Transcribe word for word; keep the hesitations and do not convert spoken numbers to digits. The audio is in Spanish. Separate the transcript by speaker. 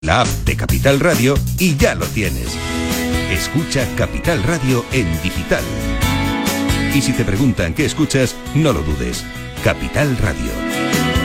Speaker 1: la app de Capital Radio y ya lo tienes. Escucha Capital Radio en digital. Y si te preguntan qué escuchas, no lo dudes. Capital Radio.